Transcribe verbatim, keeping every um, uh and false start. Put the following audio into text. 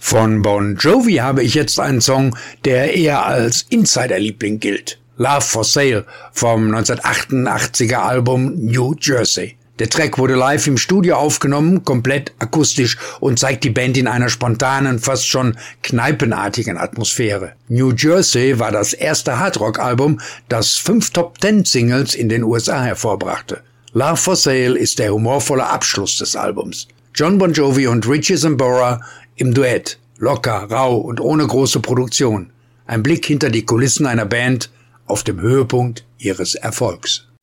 Von Bon Jovi habe ich jetzt einen Song, der eher als Insider-Liebling gilt. Love for Sale vom neunzehnhundertachtundachtziger Album New Jersey. Der Track wurde live im Studio aufgenommen, komplett akustisch und zeigt die Band in einer spontanen, fast schon kneipenartigen Atmosphäre. New Jersey war das erste Hardrock-Album, das fünf Top-Ten-Singles in den U S A hervorbrachte. Love for Sale ist der humorvolle Abschluss des Albums. John Bon Jovi und Richie Sambora im Duett. Locker, rau und ohne große Produktion. Ein Blick hinter die Kulissen einer Band auf dem Höhepunkt ihres Erfolgs.